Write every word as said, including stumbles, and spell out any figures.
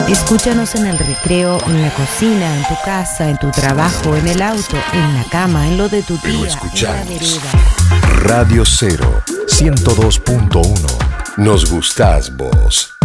Escúchanos en el recreo, en la cocina, en tu casa, en tu trabajo, en el auto, en la cama, en lo de tu tía, Pero en la escuchamos vereda. Radio Cero, ciento dos punto uno. Nos gustás vos.